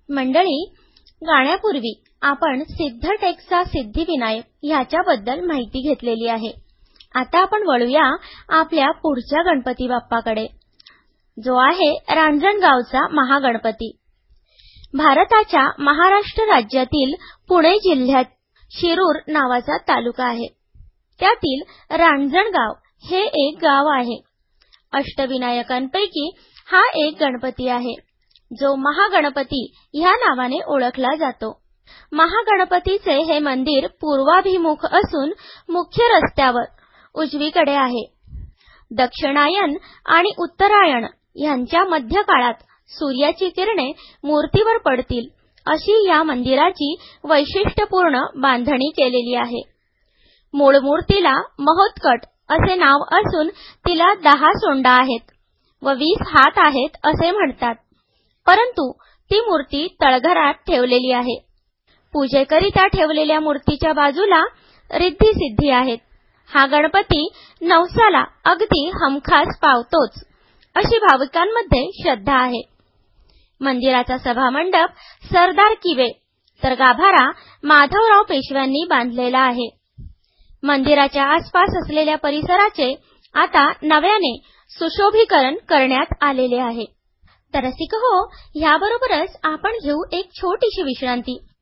मंडळी, गाण्यापूर्वी आपण सिद्धटेकचा सिद्धिविनायक ह्याच्याबद्दल माहिती घेतलेली आहे. आता आपण वळूया आपल्या पुढच्या गणपती बाप्पाकडे, जो आहे रांजणगावचा महागणपती. भारताच्या महाराष्ट्र राज्यातील पुणे जिल्ह्यात शिरूर नावाचा तालुका आहे. त्यातील रांजणगाव हे एक गाव आहे. अष्टविनायकांपैकी हा एक गणपती आहे, जो महागणपती ह्या नावाने ओळखला जातो. महागणपतीचे हे मंदिर पूर्वाभिमुख असून मुख्य रस्त्यावर उजवीकडे आहे. दक्षिणायन आणि उत्तरायण यांच्या मध्यकाळात सूर्याची किरणे मूर्तीवर पडतील अशी या मंदिराची वैशिष्ट्यपूर्ण बांधणी केलेली आहे. मूळ मूर्तीला महोत्कट असे नाव असून तिला 10 सोंडा आहेत व 20 हात आहेत असे म्हणतात, परंतु ती मूर्ती तळघरात ठेवलेली आहे. पूजेकरिता ठेवलेल्या मूर्तीच्या बाजूला रिद्धी सिद्धी आहेत. हा गणपती नवसाला अगदी हमखास पावतोच अशी भाविकांमध्ये श्रद्धा आहे. मंदिराचा सभामंडप सरदार किवे तर गाभारा माधवराव पेशव्यांनी बांधलेला आहे. मंदिराच्या आसपास असलेल्या परिसराचे आता नव्याने सुशोभीकरण करण्यात आलेले आहे. तर रसिक हो, ह्याबरोबरच आपण घेऊ एक छोटीशी विश्रांती.